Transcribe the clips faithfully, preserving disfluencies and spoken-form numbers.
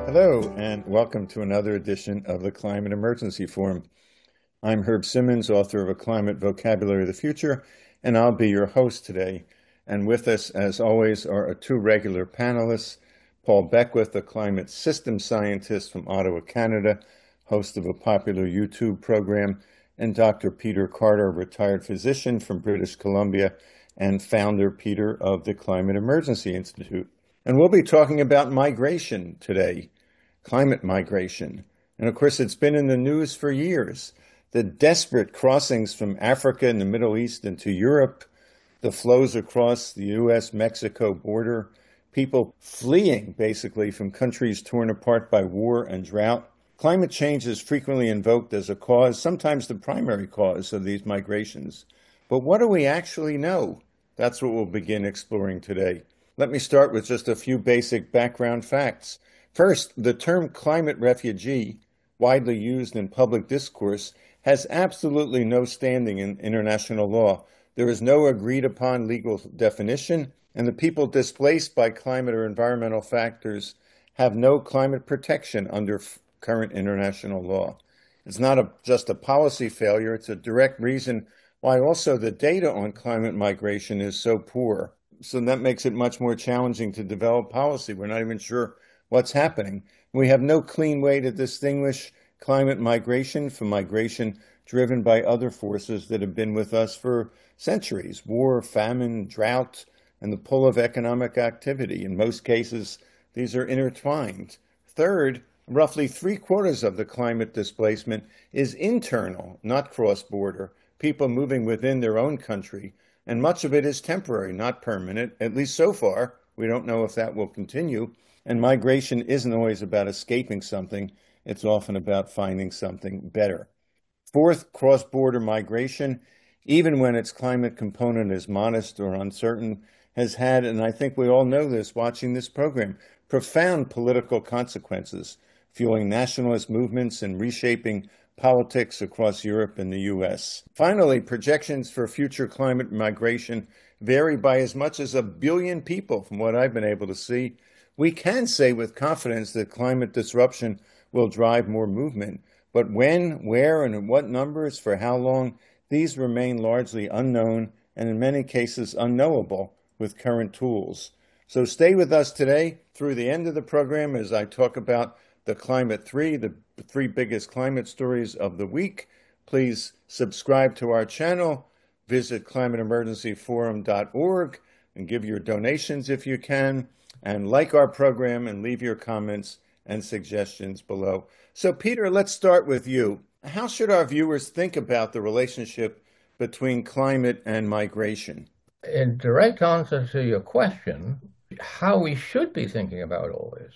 Hello, and welcome to another edition of the Climate Emergency Forum. I'm Herb Simmons, author of A Climate Vocabulary of the Future, and I'll be your host today. And with us, as always, are our two regular panelists, Paul Beckwith, a climate systems scientist from Ottawa, Canada, host of a popular YouTube program, and Doctor Peter Carter, retired physician from British Columbia and founder, Peter, of the Climate Emergency Institute. And we'll be talking about migration today. Climate migration. And of course, it's been in the news for years. The desperate crossings from Africa and the Middle East into Europe, the flows across the U S Mexico border, people fleeing basically from countries torn apart by war and drought. Climate change is frequently invoked as a cause, sometimes the primary cause of these migrations. But what do we actually know? That's what we'll begin exploring today. Let me start with just a few basic background facts. First, the term climate refugee, widely used in public discourse, has absolutely no standing in international law. There is no agreed upon legal definition, and the people displaced by climate or environmental factors have no climate protection under f- current international law. It's not a, just a policy failure, it's a direct reason why also the data on climate migration is so poor. So that makes it much more challenging to develop policy. We're not even sure what's happening. We have no clean way to distinguish climate migration from migration driven by other forces that have been with us for centuries: war, famine, drought, and the pull of economic activity. In most cases, these are intertwined. Third, roughly three quarters of the climate displacement is internal, not cross-border, people moving within their own country, and much of it is temporary, not permanent, at least so far. We don't know if that will continue. And migration isn't always about escaping something. It's often about finding something better. Fourth, cross-border migration, even when its climate component is modest or uncertain, has had, and I think we all know this watching this program, profound political consequences, fueling nationalist movements and reshaping politics across Europe and the U S. Finally, projections for future climate migration vary by as much as a billion people from what I've been able to see. We can say with confidence that climate disruption will drive more movement, but when, where, and in what numbers, for how long, these remain largely unknown and in many cases unknowable with current tools. So stay with us today through the end of the program as I talk about the Climate Three, the three biggest climate stories of the week. Please subscribe to our channel, visit climate emergency forum dot org, and give your donations if you can, and like our program and leave your comments and suggestions below. So Peter, let's start with you. How should our viewers think about the relationship between climate and migration? In direct answer to your question, how we should be thinking about all this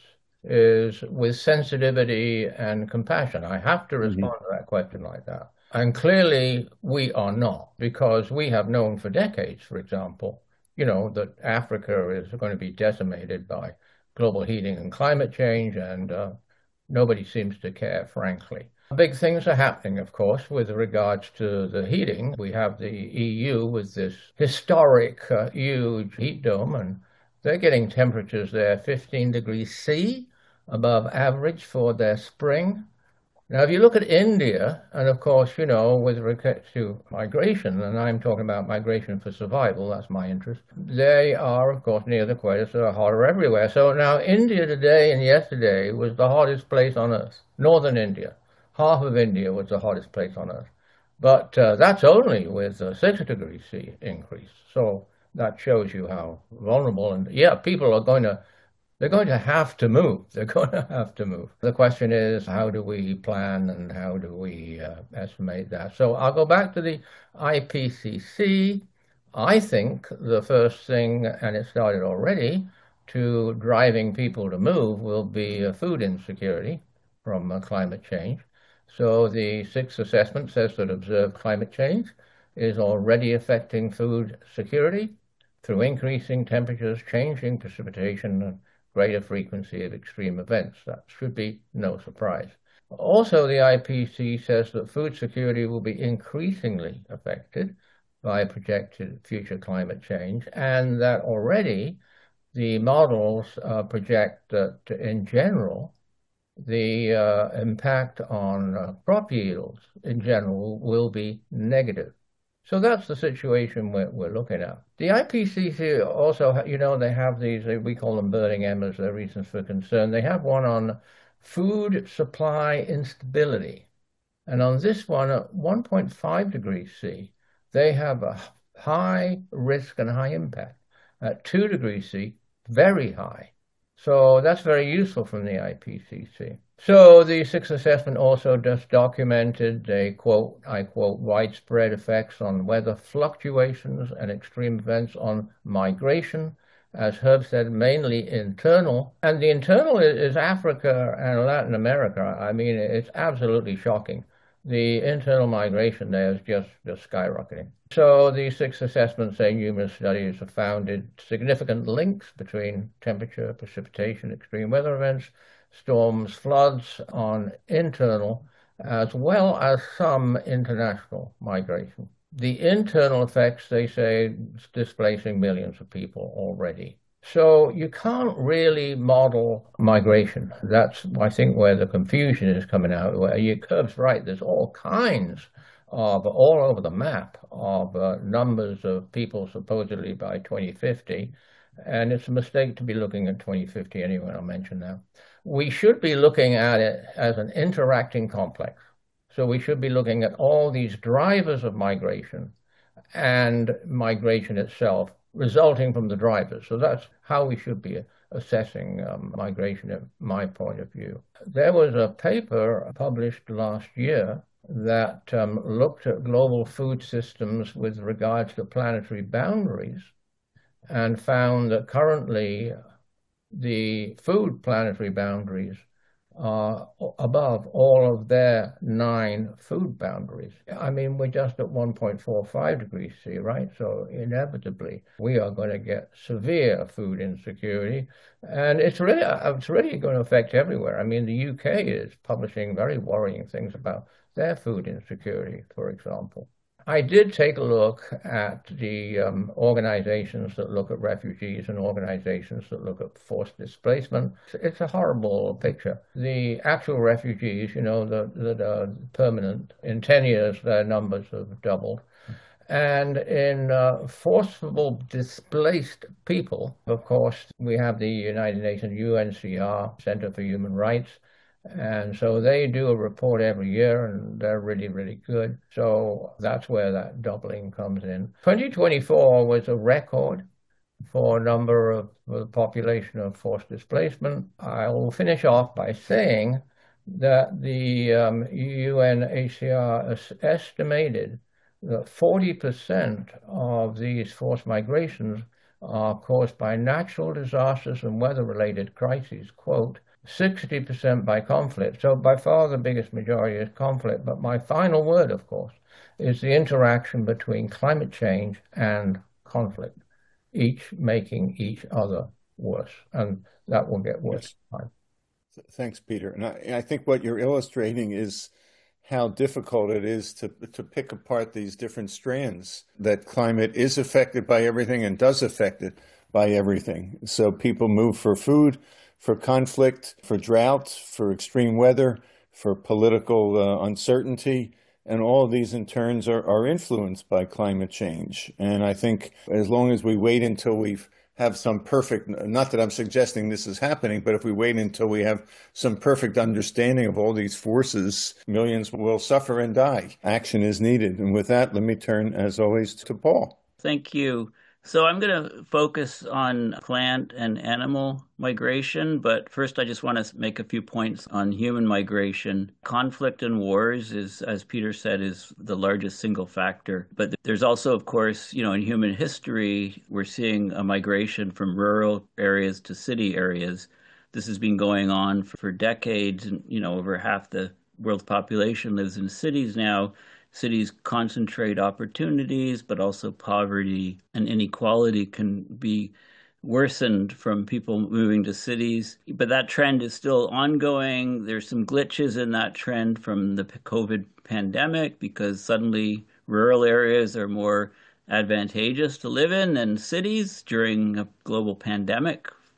is with sensitivity and compassion. I have to respond Mm-hmm. to that question like that. And clearly we are not, because we have known for decades, for example, you know, that Africa is going to be decimated by global heating and climate change, and uh, nobody seems to care, frankly. Big things are happening, of course, with regards to the heating. We have the E U with this historic uh, huge heat dome, and they're getting temperatures there fifteen degrees C above average for their spring. Now, if you look at India, and of course, you know, with regard to migration, and I'm talking about migration for survival, that's my interest, they are, of course, near the equator, so they're hotter everywhere. So now India today and yesterday was the hottest place on Earth, northern India. Half of India was the hottest place on Earth. But uh, that's only with a six degrees C increase. So that shows you how vulnerable, and yeah, people are going to they're going to have to move. They're going to have to move. The question is, how do we plan and how do we uh, estimate that? So I'll go back to the I P C C. I think the first thing, and it started already, to driving people to move will be uh, food insecurity from uh, climate change. So the sixth assessment says that observed climate change is already affecting food security through increasing temperatures, changing precipitation, and greater frequency of extreme events. That should be no surprise. Also, the I P C C says that food security will be increasingly affected by projected future climate change, and that already the models uh, project that in general, the uh, impact on uh, crop yields in general will be negative. So that's the situation we're, we're looking at. The I P C C also, you know, they have these, we call them burning embers, their reasons for concern. They have one on food supply instability. And on this one, at one point five degrees C, they have a high risk and high impact. At two degrees C, very high. So that's very useful from the I P C C. So the sixth assessment also just documented a quote, I quote, widespread effects on weather fluctuations and extreme events on migration. As Herb said, mainly internal. And the internal is Africa and Latin America. I mean, it's absolutely shocking. The internal migration there is just, just skyrocketing. So the sixth assessment say numerous studies have found significant links between temperature, precipitation, extreme weather events, storms, floods on internal, as well as some international migration. The internal effects, they say, is displacing millions of people already. So you can't really model migration. That's, I think, where the confusion is coming out. Where your Herb's right, there's all kinds of, all over the map, of uh, numbers of people supposedly by twenty fifty. And it's a mistake to be looking at twenty fifty anyway, I'll mention that. We should be looking at it as an interacting complex. So we should be looking at all these drivers of migration and migration itself resulting from the drivers. So that's how we should be assessing um, migration, in my point of view. There was a paper published last year that um, looked at global food systems with regards to planetary boundaries and found that currently the food planetary boundaries are above all of their nine food boundaries. I mean, we're just at one point four five degrees C, right? So inevitably, we are going to get severe food insecurity. And it's really, it's really going to affect everywhere. I mean, the U K is publishing very worrying things about their food insecurity, for example. I did take a look at the um, organizations that look at refugees and organizations that look at forced displacement. It's a horrible picture. The actual refugees, you know, that, that are permanent, in ten years, their numbers have doubled. And in uh, forcible displaced people, of course, we have the United Nations U N C R, Center for Human Rights. And so they do a report every year, and they're really, really good. So that's where that doubling comes in. twenty twenty-four was a record for a number of for the population of forced displacement. I will finish off by saying that the um, U N H C R estimated that forty percent of these forced migrations are caused by natural disasters and weather-related crises, quote, sixty percent by conflict. So by far the biggest majority is conflict. But my final word, of course, is the interaction between climate change and conflict, each making each other worse. And that will get worse. Yes. Thanks, Peter. And I, I think what you're illustrating is how difficult it is to to pick apart these different strands, that climate is affected by everything and does affect it by everything. So people move for food, for conflict, for drought, for extreme weather, for political uh, uncertainty. And all of these in turns are, are influenced by climate change. And I think as long as we wait until we have some perfect, not that I'm suggesting this is happening, but if we wait until we have some perfect understanding of all these forces, millions will suffer and die. Action is needed. And with that, let me turn, as always, to Paul. Thank you. So I'm going to focus on plant and animal migration, but first I just want to make a few points on human migration. Conflict and wars is, as Peter said, is the largest single factor. But there's also, of course, you know, in human history, we're seeing a migration from rural areas to city areas. This has been going on for decades, and, you know, over half the world's population lives in cities now. Cities concentrate opportunities, but also poverty and inequality can be worsened from people moving to cities. But that trend is still ongoing. There's some glitches in that trend from the COVID pandemic because suddenly rural areas are more advantageous to live in than cities during a global pandemic,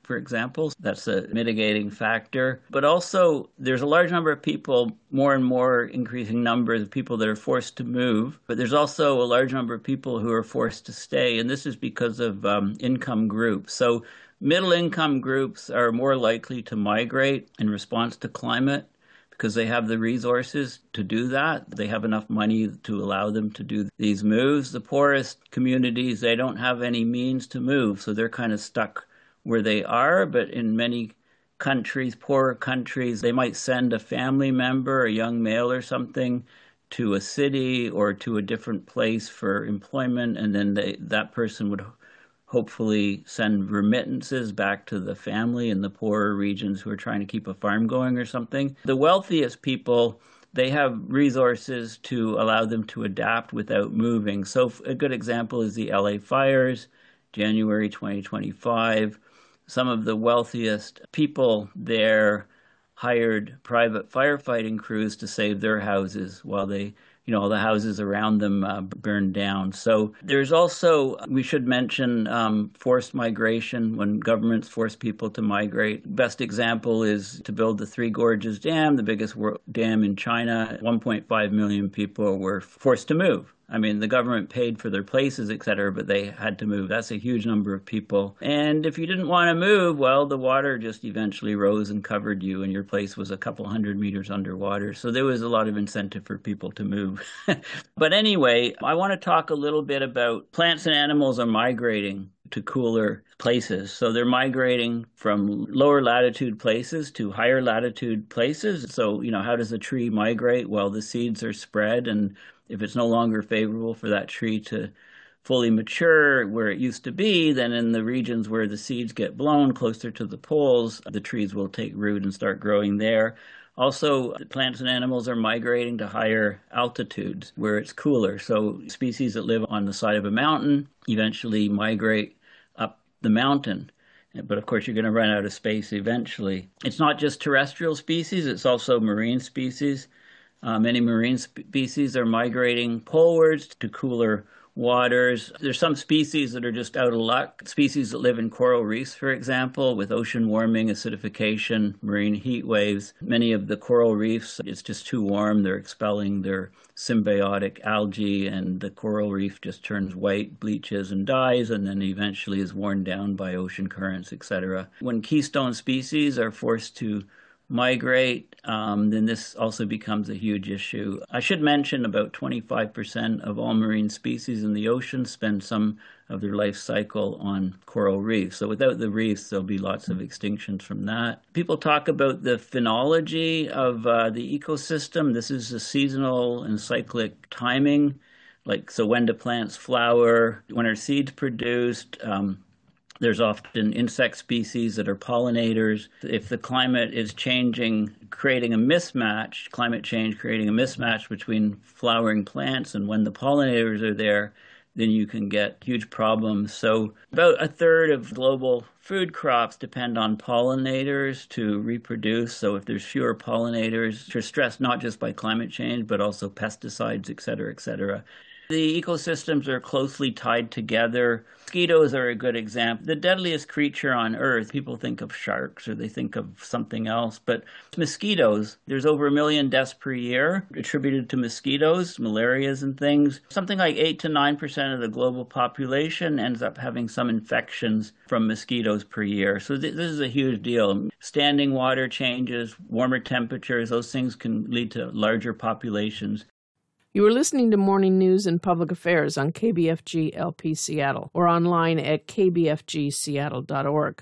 for example. That's a mitigating factor. But also, there's a large number of people, more and more increasing numbers of people that are forced to move. But there's also a large number of people who are forced to stay. And this is because of um, income groups. So middle income groups are more likely to migrate in response to climate, because they have the resources to do that. They have enough money to allow them to do these moves. The poorest communities, they don't have any means to move, so they're kind of stuck where they are. But in many countries, poorer countries, they might send a family member, a young male or something, to a city or to a different place for employment, and then they, that person would hopefully send remittances back to the family in the poorer regions who are trying to keep a farm going or something. The wealthiest people, they have resources to allow them to adapt without moving. So a good example is the L A fires, January twenty twenty-five. Some of the wealthiest people there hired private firefighting crews to save their houses while they you know, the houses around them uh, burned down. So there's also, we should mention um, forced migration, when governments force people to migrate. Best example is to build the Three Gorges Dam, the biggest dam in China. one point five million people were forced to move. I mean, the government paid for their places, et cetera, but they had to move. That's a huge number of people. And if you didn't want to move, well, the water just eventually rose and covered you, and your place was a couple hundred meters underwater. So there was a lot of incentive for people to move. But anyway, I want to talk a little bit about plants and animals are migrating to cooler places. So they're migrating from lower latitude places to higher latitude places. So, you know, how does a tree migrate? Well, the seeds are spread, and if it's no longer favorable for that tree to fully mature where it used to be, then in the regions where the seeds get blown closer to the poles, the trees will take root and start growing there. Also, plants and animals are migrating to higher altitudes where it's cooler. So species that live on the side of a mountain eventually migrate up the mountain. But of course, you're going to run out of space eventually. It's not just terrestrial species, it's also marine species. Uh, many marine species are migrating polewards to cooler waters. There's some species that are just out of luck. Species that live in coral reefs, for example, with ocean warming, acidification, marine heat waves. Many of the coral reefs, it's just too warm. They're expelling their symbiotic algae, and the coral reef just turns white, bleaches, and dies, and then eventually is worn down by ocean currents, et cetera. When keystone species are forced to migrate, um, then this also becomes a huge issue. I should mention about twenty-five percent of all marine species in the ocean spend some of their life cycle on coral reefs. So without the reefs, there'll be lots of extinctions from that. People talk about the phenology of uh, the ecosystem. This is a seasonal and cyclic timing. Like, so when do plants flower? When are seeds produced? Um, There's often insect species that are pollinators. If the climate is changing, creating a mismatch, climate change creating a mismatch between flowering plants and when the pollinators are there, then you can get huge problems. So about a third of global food crops depend on pollinators to reproduce. So if there's fewer pollinators, they're stressed not just by climate change, but also pesticides, et cetera, et cetera. The ecosystems are closely tied together. Mosquitoes are a good example. The deadliest creature on Earth, people think of sharks or they think of something else, but mosquitoes, there's over a million deaths per year attributed to mosquitoes, malarias and things. Something like eight to nine percent of the global population ends up having some infections from mosquitoes per year. So th- this is a huge deal. Standing water changes, warmer temperatures, those things can lead to larger populations. You are listening to Morning News and Public Affairs on K B F G L P Seattle or online at k b f g seattle dot org.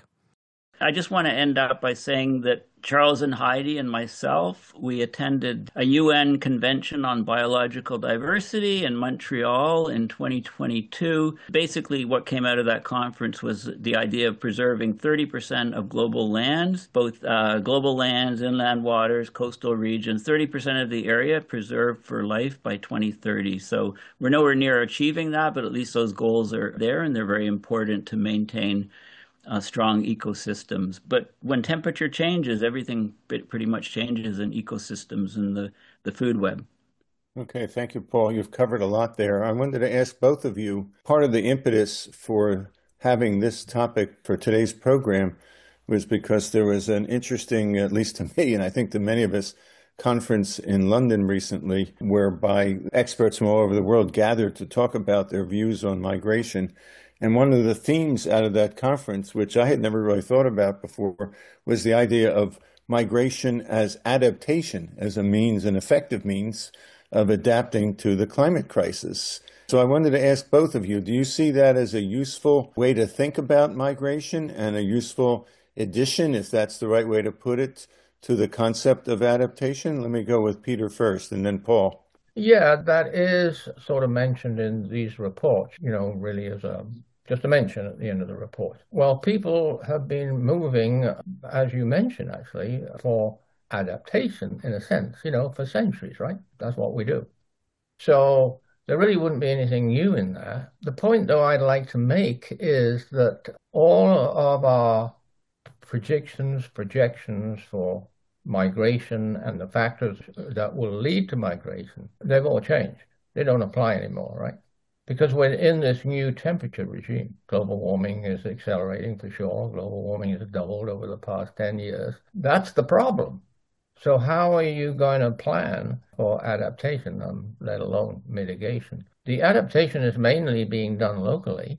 I just want to end up by saying that Charles and Heidi and myself, we attended a U N convention on biological diversity in Montreal in twenty twenty-two. Basically, what came out of that conference was the idea of preserving thirty percent of global lands, both uh, global lands, inland waters, coastal regions, thirty percent of the area preserved for life by twenty thirty. So we're nowhere near achieving that, but at least those goals are there, and they're very important to maintain Uh, strong ecosystems. But when temperature changes, everything pretty much changes in ecosystems and the, the food web. Okay, thank you, Paul. You've covered a lot there. I wanted to ask both of you, part of the impetus for having this topic for today's program was because there was an interesting, at least to me, and I think to many of us, conference in London recently, whereby experts from all over the world gathered to talk about their views on migration. And one of the themes out of that conference, which I had never really thought about before, was the idea of migration as adaptation, as a means, an effective means of adapting to the climate crisis. So I wanted to ask both of you, do you see that as a useful way to think about migration and a useful addition, if that's the right way to put it, to the concept of adaptation? Let me go with Peter first and then Paul. Yeah, that is sort of mentioned in these reports, you know, really as a just a mention at the end of the report. Well, people have been moving, as you mentioned, actually, for adaptation in a sense, you know, for centuries, right? That's what we do. So there really wouldn't be anything new in that. The point, though, I'd like to make is that all of our predictions, projections for migration and the factors that will lead to migration, they've all changed. They don't apply anymore, right? Because we're in this new temperature regime. Global warming is accelerating for sure. Global warming has doubled over the past ten years. That's the problem. So how are you going to plan for adaptation, um, let alone mitigation? The adaptation is mainly being done locally.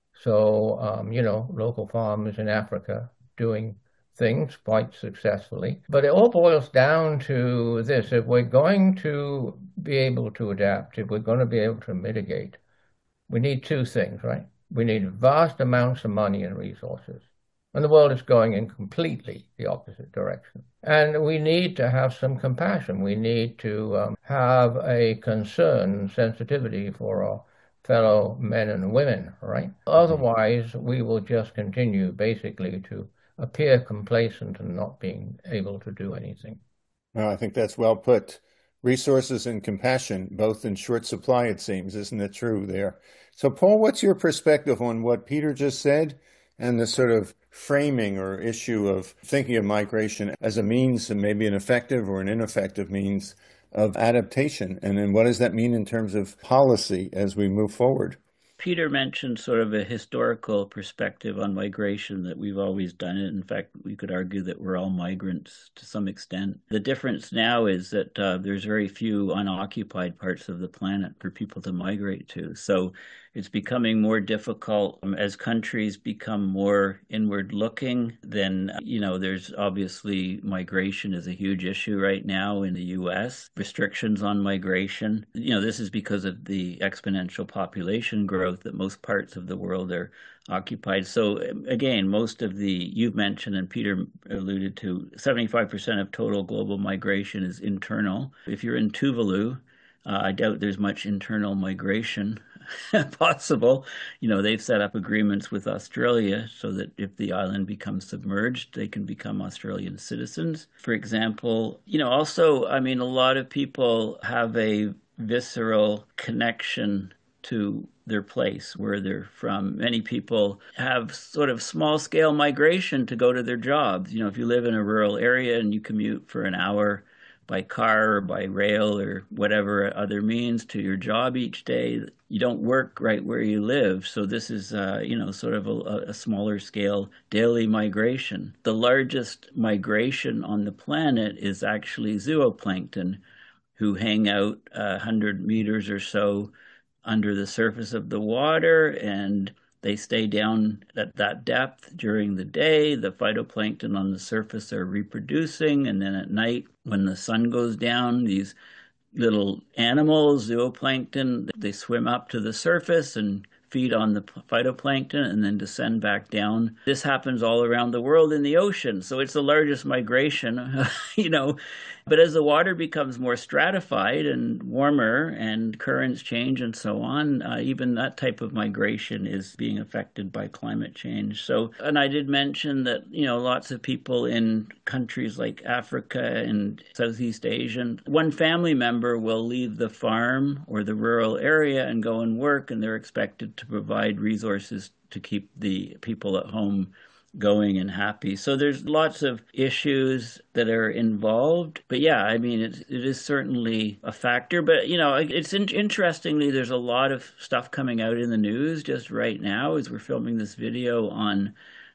So, um, you know, local farmers in Africa doing things quite successfully. But it all boils down to this. If we're going to be able to adapt, if we're going to be able to mitigate, we need two things, right? We need vast amounts of money and resources. And the world is going in completely the opposite direction. And we need to have some compassion. We need to um, have a concern, sensitivity for our fellow men and women, right? Otherwise, we will just continue basically to appear complacent and not being able to do anything. Well, I think that's well put. Resources and compassion, both in short supply, it seems. Isn't it true there? So, Paul, what's your perspective on what Peter just said and the sort of framing or issue of thinking of migration as a means, and maybe an effective or an ineffective means of adaptation? And then what does that mean in terms of policy as we move forward? Peter mentioned sort of a historical perspective on migration, that we've always done it. In fact, we could argue that we're all migrants to some extent. The difference now is that uh, there's very few unoccupied parts of the planet for people to migrate to. So it's becoming more difficult um, as countries become more inward looking. Then, uh, you know, there's obviously migration is a huge issue right now in the U S. Restrictions on migration. You know, this is because of the exponential population growth that most parts of the world are occupied. So again, most of the, you've mentioned and Peter alluded to, seventy-five percent of total global migration is internal. If you're in Tuvalu, uh, I doubt there's much internal migration possible. You know, they've set up agreements with Australia so that if the island becomes submerged, they can become Australian citizens. For example, you know, also, I mean, a lot of people have a visceral connection to their place where they're from. Many people have sort of small-scale migration to go to their jobs. You know, if you live in a rural area and you commute for an hour by car or by rail or whatever other means to your job each day, you don't work right where you live. So this is, uh, you know, sort of a, a smaller scale daily migration. The largest migration on the planet is actually zooplankton, who hang out uh, one hundred meters or so under the surface of the water, and they stay down at that depth during the day. The phytoplankton on the surface are reproducing, and then at night, when the sun goes down, these little animals, zooplankton, they swim up to the surface and feed on the phytoplankton and then descend back down. This happens all around the world in the ocean, so it's the largest migration, you know. But as the water becomes more stratified and warmer and currents change and so on, uh, even that type of migration is being affected by climate change. So, and I did mention that, you know, lots of people in countries like Africa and Southeast Asia, one family member will leave the farm or the rural area and go and work, and they're expected to provide resources to keep the people at home going and happy. So there's lots of issues that are involved. But yeah, I mean, it, it is certainly a factor. But, you know, it's in- interestingly, there's a lot of stuff coming out in the news just right now as we're filming this video on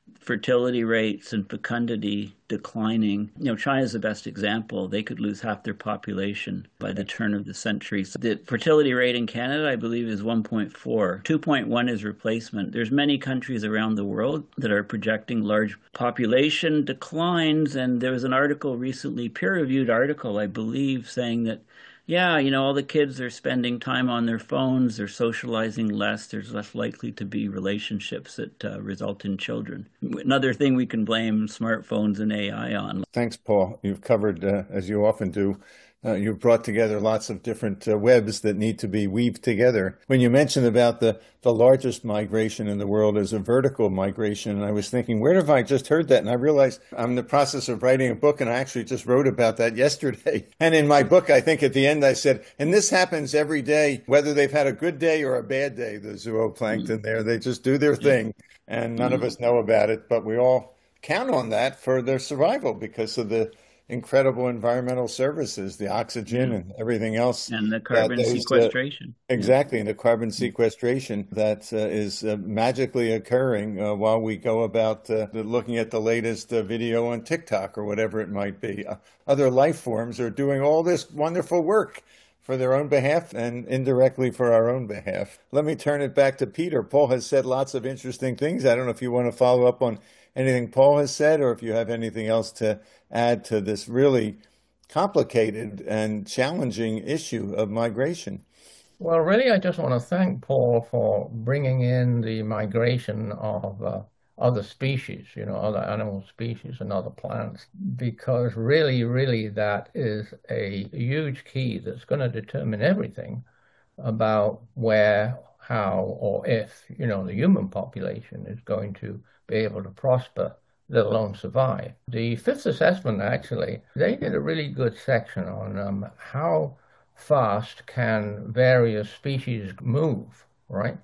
fertility rates and fecundity declining. You know, China is the best example. They could lose half their population by the turn of the century. So the fertility rate in Canada, I believe, is one point four. two point one is replacement. There's many countries around the world that are projecting large population declines. And there was an article recently, peer-reviewed article, I believe, saying that yeah, you know, all the kids are spending time on their phones, they're socializing less, there's less likely to be relationships that uh, result in children. Another thing we can blame smartphones and A I on. Thanks, Paul. You've covered, uh, as you often do, uh, you've brought together lots of different uh, webs that need to be weaved together. When you mentioned about the, the largest migration in the world is a vertical migration, and I was thinking, where have I just heard that? And I realized I'm in the process of writing a book, and I actually just wrote about that yesterday. And in my book, I think at the end I said, and this happens every day, whether they've had a good day or a bad day, the zooplankton mm-hmm. there, they just do their thing, and none mm-hmm. of us know about it, but we all count on that for their survival because of the incredible environmental services, the oxygen and everything else. And the carbon those, sequestration. Uh, exactly, and the carbon sequestration that uh, is uh, magically occurring uh, while we go about uh, looking at the latest uh, video on TikTok or whatever it might be. Uh, other life forms are doing all this wonderful work for their own behalf and indirectly for our own behalf. Let me turn it back to Peter. Paul has said lots of interesting things. I don't know if you want to follow up on anything Paul has said, or if you have anything else to add to this really complicated and challenging issue of migration. Well, really, I just want to thank Paul for bringing in the migration of uh, other species, you know, other animal species and other plants, because really, really, that is a huge key that's going to determine everything about where, how, or if, you know, the human population is going to be able to prosper, let alone survive. The fifth assessment, actually, they did a really good section on um, how fast can various species move, right?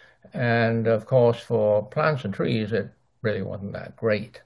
And of course, for plants and trees, it really wasn't that great.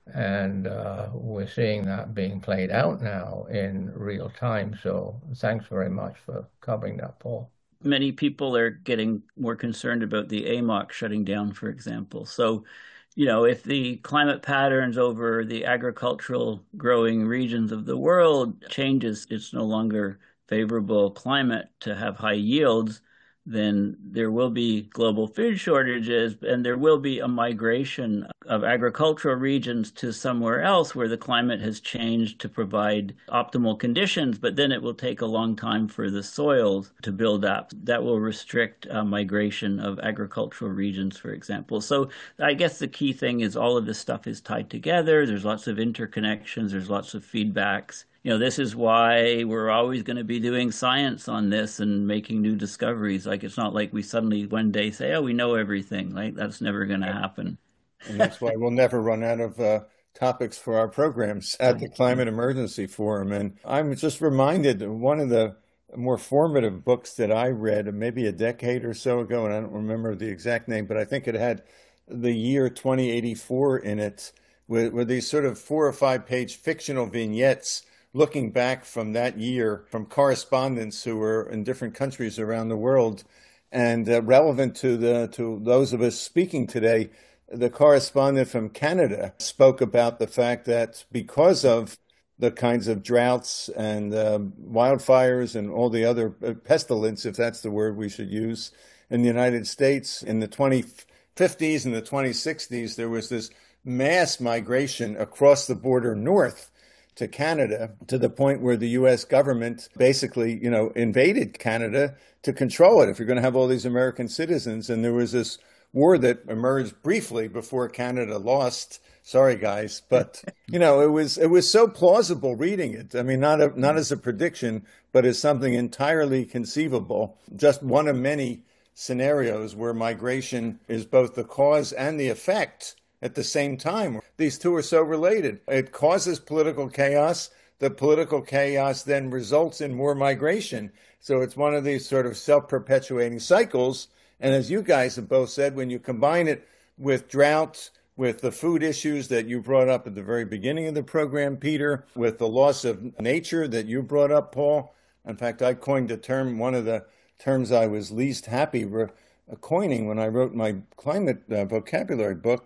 And uh, we're seeing that being played out now in real time. So thanks very much for covering that, Paul. Many people are getting more concerned about the A M O C shutting down, for example. So, you know, if the climate patterns over the agricultural growing regions of the world changes, it's no longer favorable climate to have high yields, then there will be global food shortages, and there will be a migration of agricultural regions to somewhere else where the climate has changed to provide optimal conditions, but then it will take a long time for the soils to build up. That will restrict uh, migration of agricultural regions, for example. So I guess the key thing is all of this stuff is tied together. There's lots of interconnections. There's lots of feedbacks. You know, this is why we're always going to be doing science on this and making new discoveries. Like, it's not like we suddenly one day say, oh, we know everything. Like, that's never going to happen. And that's why we'll never run out of uh, topics for our programs at the Climate Emergency Forum. And I'm just reminded of one of the more formative books that I read maybe a decade or so ago, and I don't remember the exact name, but I think it had the year twenty eighty-four in it, with, with these sort of four or five page fictional vignettes looking back from that year from correspondents who were in different countries around the world, and uh, relevant to the to those of us speaking today. The correspondent from Canada spoke about the fact that because of the kinds of droughts and uh, wildfires and all the other uh, pestilence, if that's the word we should use, in the United States in the twenty fifties and the twenty sixties, there was this mass migration across the border north to Canada, to the point where the U S government basically, you know, invaded Canada to control it. If you're going to have all these American citizens, and there was this war that emerged briefly before Canada lost. Sorry, guys, but you know, it was it was so plausible reading it. I mean, not a, not as a prediction, but as something entirely conceivable. Just one of many scenarios where migration is both the cause and the effect at the same time. These two are so related. It causes political chaos. The political chaos then results in more migration. So it's one of these sort of self-perpetuating cycles. And as you guys have both said, when you combine it with drought, with the food issues that you brought up at the very beginning of the program, Peter, with the loss of nature that you brought up, Paul. In fact, I coined a term, one of the terms I was least happy re- coining when I wrote my climate uh, vocabulary book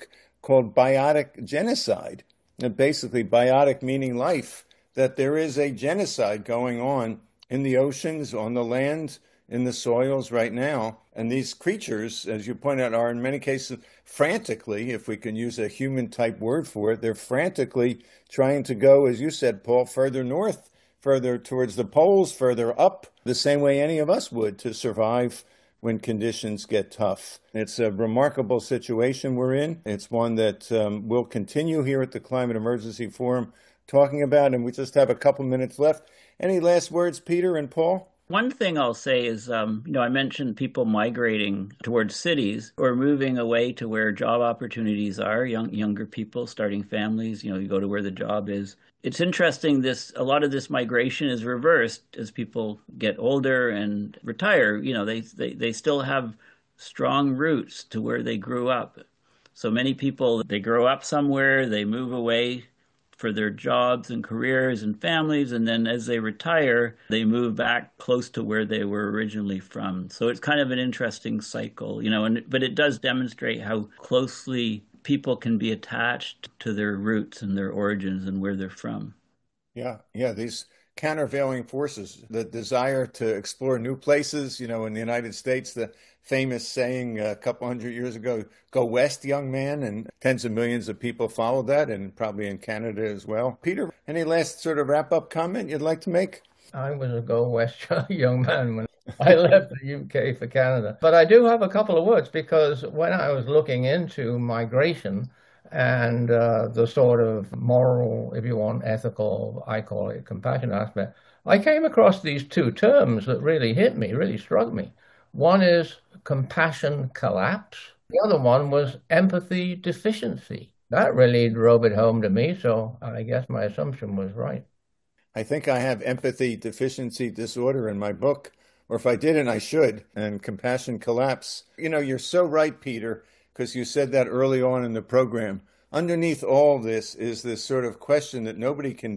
called biotic genocide, and basically biotic meaning life, that there is a genocide going on in the oceans, on the land, in the soils right now. And these creatures, as you point out, are in many cases frantically, if we can use a human type word for it, they're frantically trying to go, as you said, Paul, further north, further towards the poles, further up, the same way any of us would to survive when conditions get tough. It's a remarkable situation we're in. It's one that um, we'll continue here at the Climate Emergency Forum talking about, and we just have a couple minutes left. Any last words, Peter and Paul? One thing I'll say is, um, you know, I mentioned people migrating towards cities or moving away to where job opportunities are, young, younger people starting families, you know, you go to where the job is. It's interesting, this a lot of this migration is reversed as people get older and retire. You know, they, they, they still have strong roots to where they grew up. So many people, they grow up somewhere, they move away for their jobs and careers and families, and then as they retire, they move back close to where they were originally from. So it's kind of an interesting cycle, you know, and but it does demonstrate how closely people can be attached to their roots and their origins and where they're from. Yeah, yeah, these countervailing forces, the desire to explore new places, you know, in the United States, the famous saying a couple hundred years ago, go west, young man, and tens of millions of people followed that, and probably in Canada as well. Peter, any last sort of wrap-up comment you'd like to make? I was a go west young man when I left the U K for Canada. But I do have a couple of words, because when I was looking into migration and uh, the sort of moral, if you want, ethical, I call it compassion aspect, I came across these two terms that really hit me, really struck me. One is compassion collapse. The other one was empathy deficiency. That really drove it home to me, so I guess my assumption was right. I think I have empathy deficiency disorder in my book, or if I didn't, I should, and compassion collapse. You know, you're so right, Peter, because you said that early on in the program. Underneath all this is this sort of question that nobody can